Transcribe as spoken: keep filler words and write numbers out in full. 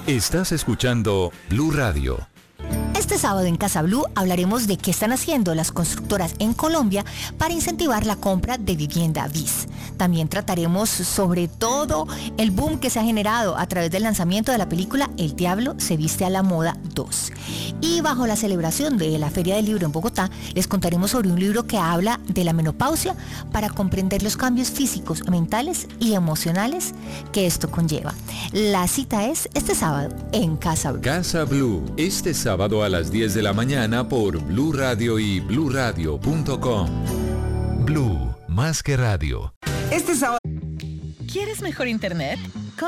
Estás escuchando Blue Radio. Este sábado en Casa Blue hablaremos de qué están haciendo las constructoras en Colombia para incentivar la compra de vivienda BIS. También trataremos sobre todo el boom que se ha generado a través del lanzamiento de la película El Diablo se viste a la moda dos. Y bajo la celebración de la Feria del Libro en Bogotá, les contaremos sobre un libro que habla de la menopausia para comprender los cambios físicos, mentales y emocionales que esto conlleva. La cita es este sábado en Casa Blue. Casa Blue, este sábado a las diez de la mañana por Blue Radio y blue radio punto com. Blue, más que radio. Este sábado. ¿Quieres mejor internet?